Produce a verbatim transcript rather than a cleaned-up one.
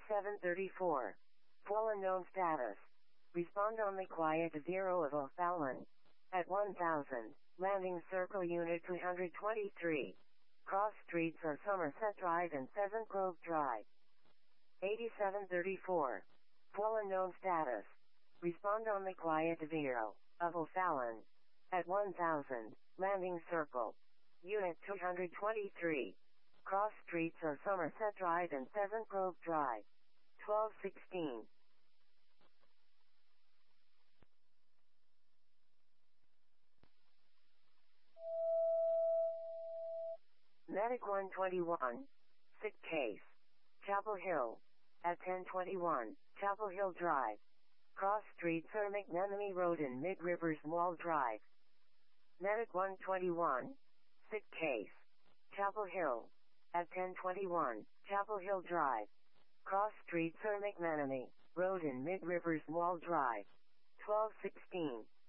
eighty-seven thirty-four. Full unknown status. Respond only quiet to zero of O'Fallon. At one thousand. Landing Circle Unit two hundred twenty-three. Cross streets are Somerset Drive and Pheasant Grove Drive. eighty-seven thirty-four. Full unknown status. Respond only quiet to zero of O'Fallon. At one thousand. Landing Circle. Unit two hundred twenty-three. Cross streets are Somerset Drive and Pheasant Grove Drive. twelve sixteen. Medic one twenty-one. Sick case. Chapel Hill. At ten twenty-one. Chapel Hill Drive. Cross streets are McMenemy Road and Mid Rivers Mall Drive. Medic one twenty-one. Sick case. Chapel Hill. At ten twenty-one. Chapel Hill Drive. Cross streets are McMenemy Road and Mid Rivers Mall Drive. twelve sixteen.